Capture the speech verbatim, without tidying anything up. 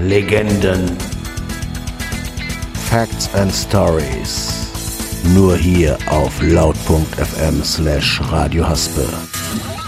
Legenden. Facts and Stories. Nur hier auf laut punkt f m slash Radio Haspe.